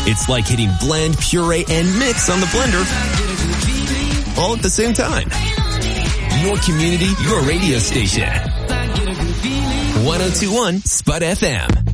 It's like hitting blend, puree, and mix on the blender all at the same time. Your community, your radio station. 102.1 Spud FM.